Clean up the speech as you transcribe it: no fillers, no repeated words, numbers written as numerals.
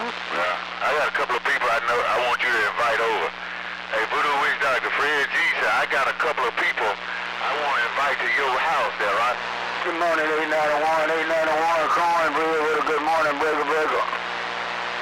Yeah, I got a couple of people I know I want you to invite over. Hey, Voodoo Witch Doctor Fred G said, I got a couple of people I want to invite to your house there, right? Good morning, 891, 891, cornbread with a good morning, breaker.